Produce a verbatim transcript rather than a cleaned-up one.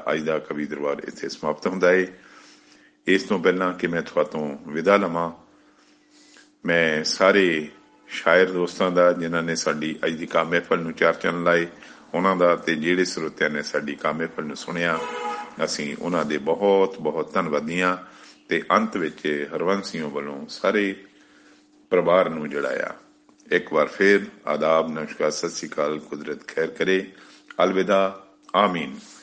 ਅੱਜ ਦਾ ਕਵੀ ਦਰਬਾਰ ਇੱਥੇ ਸਮਾਪਤ ਹੁੰਦਾ ਹੈ। ਇਸ ਤੋਂ ਪਹਿਲਾਂ ਕਿ ਮੈਂ ਤੁਹਾਤੋਂ ਵਿਦਾ ਲਵਾਂ, ਮੈਂ ਸਾਰੇ ਸ਼ਾਇਰ ਦੋਸਤਾਂ ਦਾ ਜਿਨ੍ਹਾਂ ਨੇ ਸਾਡੀ ਅੱਜ ਦੀ ਕਾਵਿ ਮਹਿਫਲ ਨੂੰ ਚਾਰ ਚੰਨ ਲਾਏ, ਉਹਨਾਂ ਦਾ, ਅਤੇ ਜਿਹੜੇ ਸਰੋਤਿਆਂ ਨੇ ਸਾਡੀ ਕਾਵਿ ਮਹਿਫਲ ਨੂੰ ਸੁਣਿਆ, ਅਸੀਂ ਉਹਨਾਂ ਦੇ ਬਹੁਤ ਬਹੁਤ ਧੰਨਵਾਦੀ ਹਾਂ। ਅਤੇ ਅੰਤ ਵਿੱਚ ਹਰਵੰਸ ਸਿੰਘੋਂ ਵੱਲੋਂ ਸਾਰੇ ਪਰਿਵਾਰ ਨੂੰ ਜਿਹੜਾ ਆ ਇੱਕ ਵਾਰ ਫਿਰ ਆਦਾਬ, ਨਮਸਕਾਰ, ਸਤਿ ਸ਼੍ਰੀ ਅਕਾਲ, ਕੁਦਰਤ ਖੈਰ ਕਰੇ, ਅਲਵਿਦਾ, ਆਮੀਨ।